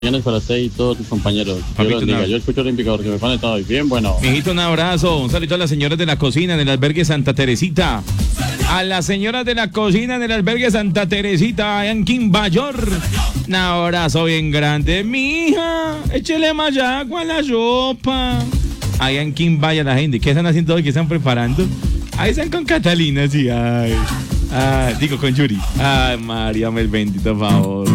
Bendiciones para usted y todos sus compañeros. Dios Papito, los bendiga. no. Yo escucho Olímpica porque me pone todo bien bueno. Mijito, un abrazo. Un saludo a las señoras de la cocina en el albergue Santa Teresita. A las señoras de la cocina en el albergue Santa Teresita, allá en Quimbayor. Un abrazo bien grande. Mija, échele más agua a la sopa. Allá en Quimbaya la gente. ¿Qué están haciendo hoy? ¿Qué están preparando? Ahí están con Catalina, sí. Ay. Digo, con Yuri. Ay, María, me el bendito favor.